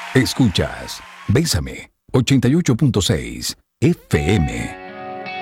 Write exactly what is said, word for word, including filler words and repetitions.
Escuchas Bésame ochenta y ocho punto seis F M.